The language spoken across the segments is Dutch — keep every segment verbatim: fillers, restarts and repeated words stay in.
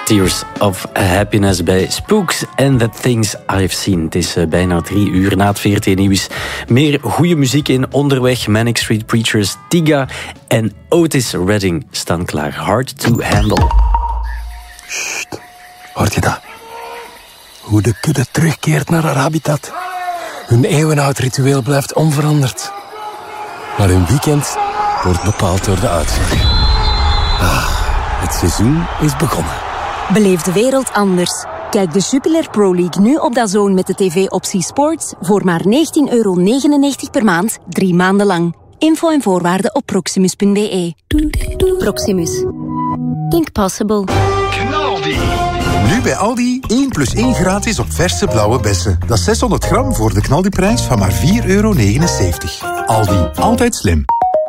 Tears of Happiness bij Spooks and the Things I've Seen. Het is uh, bijna drie uur na het V R T-nieuws. Meer goede muziek in onderweg. Manic Street Preachers, Tiga en Otis Redding staan klaar. Hard to handle. Sst, hoort je dat? Hoe de kudde terugkeert naar haar habitat. Hun eeuwenoud ritueel blijft onveranderd. Maar hun weekend wordt bepaald door de uitslag. Ah, het seizoen is begonnen. Beleef de wereld anders. Kijk de Jupiler Pro League nu op DAZN met de tv-optie Sports voor maar negentien euro negenennegentig per maand, drie maanden lang. Info en voorwaarden op proximus punt b e. Proximus. Think possible. Knaldi. Nu bij Aldi één plus één gratis op verse blauwe bessen. Dat is zeshonderd gram voor de knaldiprijs van maar vier euro negenenzeventig. Aldi, altijd slim.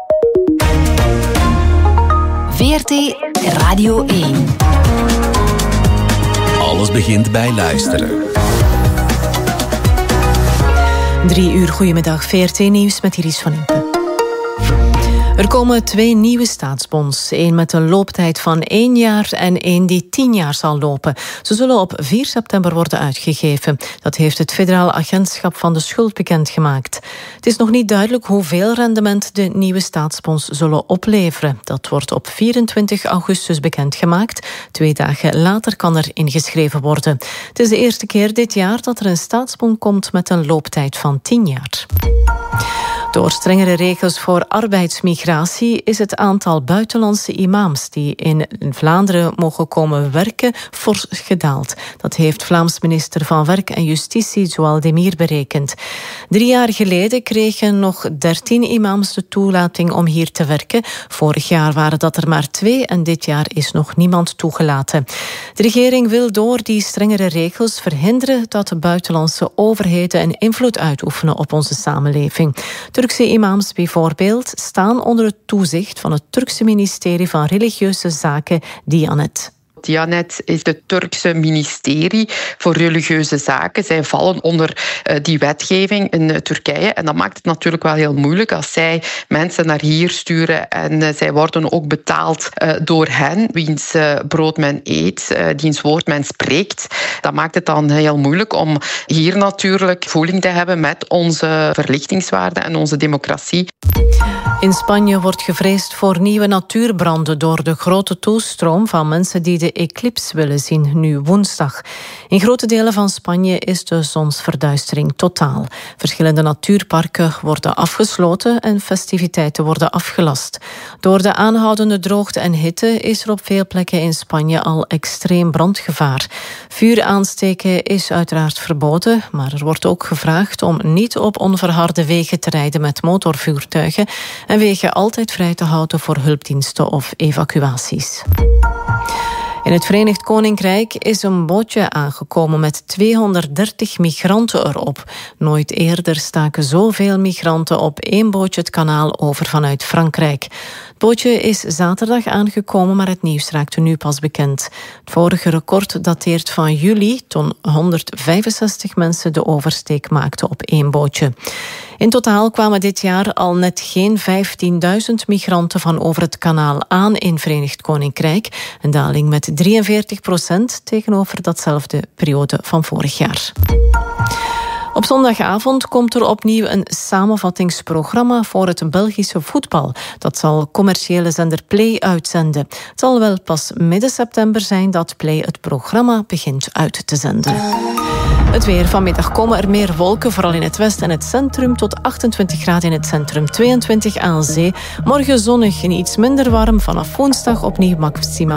V R T Radio één. Alles begint bij luisteren. Drie uur, goedemiddag. V R T-nieuws met Iris van Impen. Er komen twee nieuwe staatsbons. Eén met een looptijd van één jaar en één die tien jaar zal lopen. Ze zullen op vier september worden uitgegeven. Dat heeft het Federaal Agentschap van de Schuld bekendgemaakt. Het is nog niet duidelijk hoeveel rendement de nieuwe staatsbons zullen opleveren. Dat wordt op vierentwintig augustus bekendgemaakt. Twee dagen later kan er ingeschreven worden. Het is de eerste keer dit jaar dat er een staatsbon komt met een looptijd van tien jaar. Door strengere regels voor arbeidsmigratie is het aantal buitenlandse imams die in Vlaanderen mogen komen werken fors gedaald. Dat heeft Vlaams minister van Werk en Justitie Joël Demir berekend. Drie jaar geleden kregen nog dertien imams de toelating om hier te werken. Vorig jaar waren dat er maar twee en dit jaar is nog niemand toegelaten. De regering wil door die strengere regels verhinderen dat de buitenlandse overheden een invloed uitoefenen op onze samenleving. Turkse imams bijvoorbeeld staan onder het toezicht van het Turkse ministerie van Religieuze Zaken, Diyanet. Diyanet is het Turkse ministerie voor religieuze zaken. Zij vallen onder uh, die wetgeving in uh, Turkije. En dat maakt het natuurlijk wel heel moeilijk als zij mensen naar hier sturen. En uh, zij worden ook betaald uh, door hen, wiens uh, brood men eet, uh, diens woord men spreekt. Dat maakt het dan heel moeilijk om hier natuurlijk voeling te hebben met onze verlichtingswaarden en onze democratie. In Spanje wordt gevreesd voor nieuwe natuurbranden door de grote toestroom van mensen die de eclips willen zien, nu woensdag. In grote delen van Spanje is de zonsverduistering totaal. Verschillende natuurparken worden afgesloten en festiviteiten worden afgelast. Door de aanhoudende droogte en hitte is er op veel plekken in Spanje al extreem brandgevaar. Vuur aansteken is uiteraard verboden, maar er wordt ook gevraagd om niet op onverharde wegen te rijden met motorvoertuigen en wegen altijd vrij te houden voor hulpdiensten of evacuaties. In het Verenigd Koninkrijk is een bootje aangekomen met tweehonderddertig migranten erop. Nooit eerder staken zoveel migranten op één bootje het kanaal over vanuit Frankrijk. Het bootje is zaterdag aangekomen, maar het nieuws raakte nu pas bekend. Het vorige record dateert van juli, toen honderdvijfenzestig mensen de oversteek maakten op één bootje. In totaal kwamen dit jaar al net geen vijftienduizend migranten van over het kanaal aan in Verenigd Koninkrijk. Een daling met drieënveertig procent tegenover datzelfde periode van vorig jaar. Op zondagavond komt er opnieuw een samenvattingsprogramma voor het Belgische voetbal. Dat zal commerciële zender Play uitzenden. Het zal wel pas midden september zijn dat Play het programma begint uit te zenden. Het weer. Vanmiddag komen er meer wolken, vooral in het westen en het centrum, tot achtentwintig graden in het centrum, tweeëntwintig aan zee. Morgen zonnig en iets minder warm, vanaf woensdag opnieuw maxima